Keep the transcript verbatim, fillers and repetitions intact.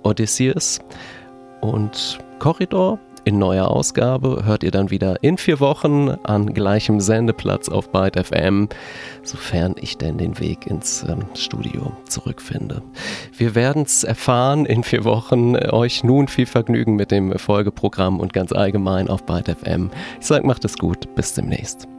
Odysseus. Und Korridor in neuer Ausgabe hört ihr dann wieder in vier Wochen an gleichem Sendeplatz auf Byte F M, sofern ich denn den Weg ins ähm, Studio zurückfinde. Wir werden es erfahren in vier Wochen. Euch nun viel Vergnügen mit dem Folgeprogramm und ganz allgemein auf Byte F M. Ich sage, macht es gut. Bis demnächst.